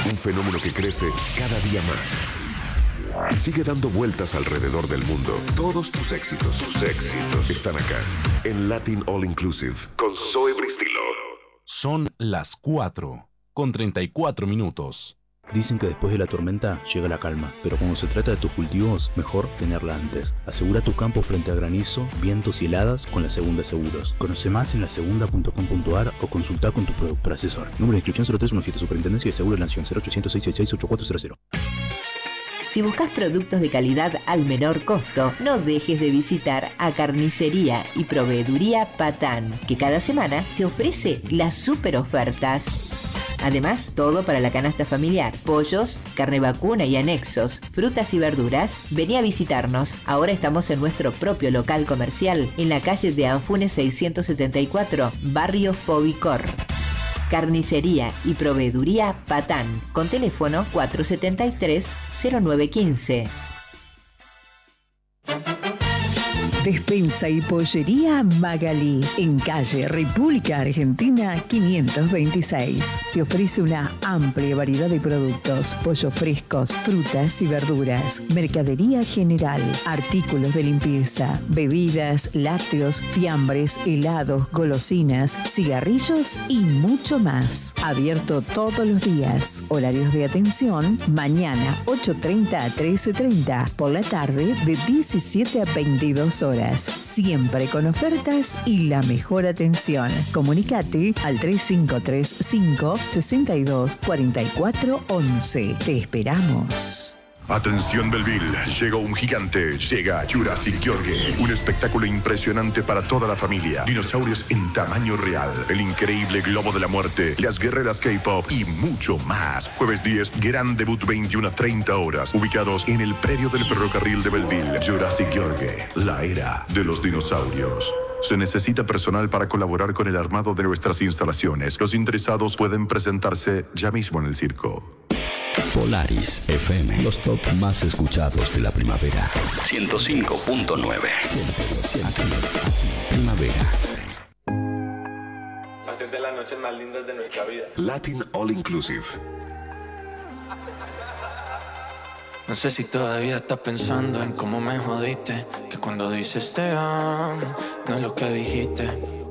Un fenómeno que crece cada día más y sigue dando vueltas alrededor del mundo. Todos tus éxitos están acá en Latin All Inclusive con Zoe Bristilo. Son las 4:34. Dicen que después de la tormenta llega la calma, pero cuando se trata de tus cultivos, mejor tenerla antes. Asegura tu campo frente a granizo, vientos y heladas con La Segunda Seguros. Conoce más en lasegunda.com.ar o consulta con tu productor asesor. Número de inscripción 0317, Superintendencia de Seguros de la Nación, 0800 666 8400. Si buscas productos de calidad al menor costo, no dejes de visitar a Carnicería y Proveeduría Patán, que cada semana te ofrece las super ofertas. Además, todo para la canasta familiar, pollos, carne vacuna y anexos, frutas y verduras. Vení a visitarnos. Ahora estamos en nuestro propio local comercial, en la calle de Anfunes 674, barrio Fobicor. Carnicería y Proveeduría Patán, con teléfono 473-0915. Despensa y Pollería Magalí, en calle República Argentina 526. Te ofrece una amplia variedad de productos, pollos frescos, frutas y verduras, mercadería general, artículos de limpieza, bebidas, lácteos, fiambres, helados, golosinas, cigarrillos y mucho más. Abierto todos los días. Horarios de atención: mañana 8:30 a 13:30, por la tarde de 17 a 22 horas. Siempre con ofertas y la mejor atención. Comunicate al 3535 62 44 11. Te esperamos. Atención Belleville, llegó un gigante, llega Jurassic Yorgue, un espectáculo impresionante para toda la familia, dinosaurios en tamaño real, el increíble globo de la muerte, las guerreras K-pop y mucho más. Jueves 10, gran debut 21 a 30 horas, ubicados en el predio del ferrocarril de Belleville. Jurassic Yorgue, la era de los dinosaurios. Se necesita personal para colaborar con el armado de nuestras instalaciones. Los interesados pueden presentarse ya mismo en el circo. Polaris FM, los top más escuchados de la primavera. 105.9. Primavera. Hacer de las noches más lindas de nuestra vida. Latin All Inclusive. No sé si todavía estás pensando en cómo me jodiste, que cuando dices te amo, no es lo que dijiste.